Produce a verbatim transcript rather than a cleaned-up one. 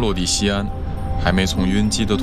落地西安，还没从晕机的